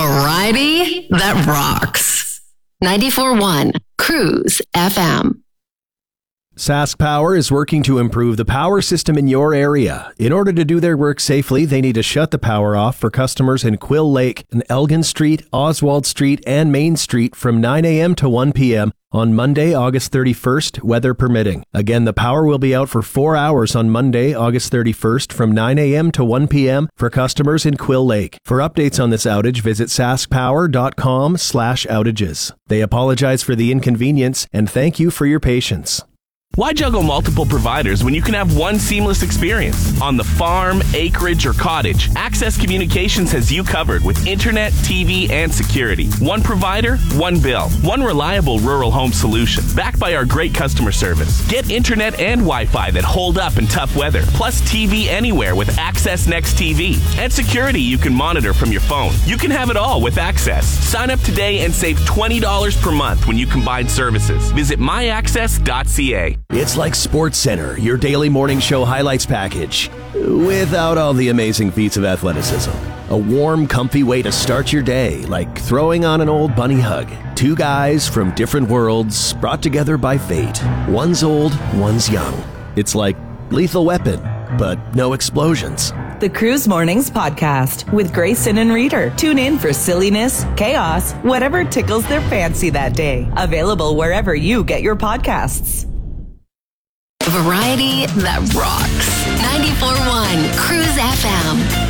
Variety that rocks. 94.1 Cruise FM. Sask Power is working to improve the power system in your area. In order to do their work safely, they need to shut the power off for customers in Quill Lake and Elgin Street, Oswald Street, and Main Street from 9 a.m. to 1 p.m. on Monday, August 31st, weather permitting. Again, the power will be out for 4 hours on Monday, August 31st from 9 a.m. to 1 p.m. for customers in Quill Lake. For updates on this outage, visit saskpower.com/outages. They apologize for the inconvenience and thank you for your patience. Why juggle multiple providers when you can have one seamless experience? On the farm, acreage, or cottage, Access Communications has you covered with internet, TV, and security. One provider, one bill. One reliable rural home solution, backed by our great customer service. Get internet and Wi-Fi that hold up in tough weather, plus TV anywhere with Access Next TV. And security you can monitor from your phone. You can have it all with Access. Sign up today and save $20 per month when you combine services. Visit myaccess.ca. It's like Sports Center, your daily morning show highlights package, without all the amazing feats of athleticism. A warm, comfy way to start your day, like throwing on an old bunny hug. Two guys from different worlds, brought together by fate. One's old, one's young. It's like Lethal Weapon, but no explosions. The Cruise Mornings Podcast with Grayson and Reader. Tune in for silliness, chaos, whatever tickles their fancy that day. Available wherever you get your podcasts. Variety that rocks. 94.1 Cruise FM.